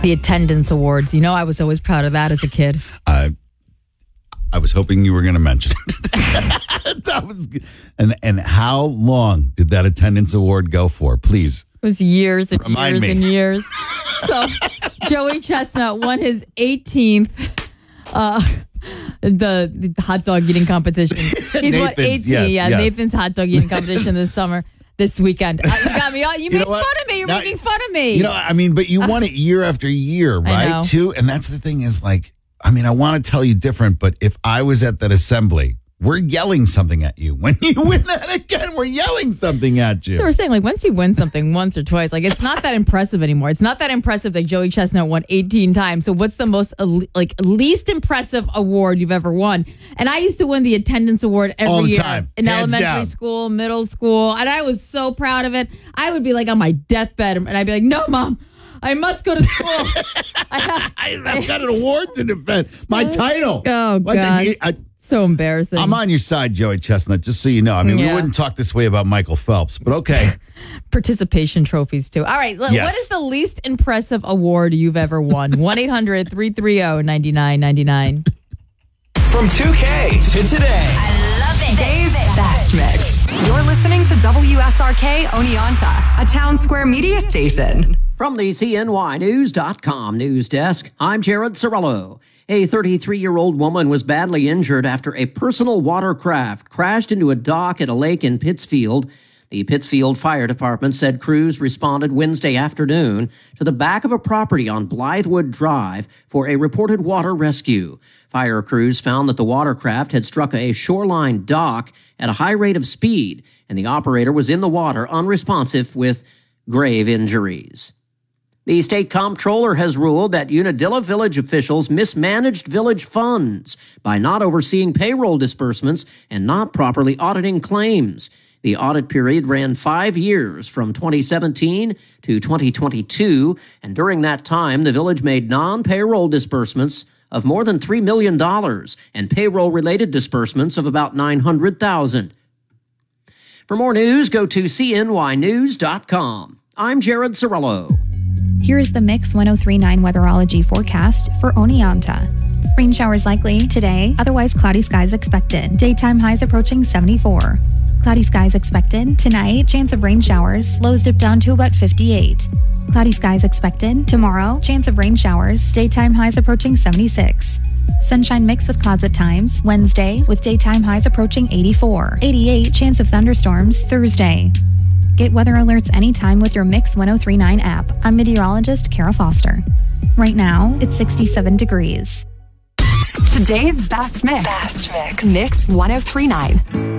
The attendance awards. You know, I was always proud of that as a kid. I was hoping you were going to mention it. And how long did that attendance award go for? Please. It was years and Remind years me. and years. So Joey Chestnut won his 18th the hot dog eating competition. He's won 18. Yeah, Nathan's hot dog eating competition this weekend. You got me. You made fun of me. You're making fun of me. You know, I mean, but you won it year after year, right? know. Too. And that's the thing is like, I mean, I want to tell you different, but if I was at that assembly, we're yelling something at you. When you win that again, we're yelling something at you. They were saying, like, once you win something once or twice, like, it's not that impressive anymore. It's not that impressive that Joey Chestnut won 18 times. So what's the most, least impressive award you've ever won? And I used to win the attendance award every year. Time. In Hands elementary down. school, middle school. And I was so proud of it. I would be, like, on my deathbed. And I'd be like, no, Mom, I must go to school. I've got an award to defend. My title. Oh, God. So embarrassing. I'm on your side, Joey Chestnut, just so you know. I mean, we wouldn't talk this way about Michael Phelps, but okay. Participation trophies, too. All right. Yes. What is the least impressive award you've ever won? 1-800-330-9999. From 2K to today. I love it. Today's Best Mix. You're listening to WSRK Oneonta, a Town Square media station. From the CNYNews.com news desk, I'm Jared Cirillo. A 33-year-old woman was badly injured after a personal watercraft crashed into a dock at a lake in Pittsfield. The Pittsfield Fire Department said crews responded Wednesday afternoon to the back of a property on Blythewood Drive for a reported water rescue. Fire crews found that the watercraft had struck a shoreline dock at a high rate of speed, and the operator was in the water unresponsive with grave injuries. The state comptroller has ruled that Unadilla Village officials mismanaged village funds by not overseeing payroll disbursements and not properly auditing claims. The audit period ran 5 years from 2017 to 2022, and during that time, the village made non-payroll disbursements of more than $3 million and payroll-related disbursements of about $900,000. For more news, go to CNYNews.com. I'm Jared Cirillo. Here's the Mix 1039 weatherology forecast for Oneonta. Rain showers likely today, otherwise cloudy skies expected. Daytime highs approaching 74. Cloudy skies expected tonight, chance of rain showers, lows dip down to about 58. Cloudy skies expected tomorrow, chance of rain showers, daytime highs approaching 76. Sunshine mixed with clouds at times Wednesday, with daytime highs approaching 84. 88, chance of thunderstorms Thursday. Get weather alerts anytime with your Mix 1039 app. I'm meteorologist Kara Foster. Right now, it's 67 degrees. Today's Best Mix. Mix 1039.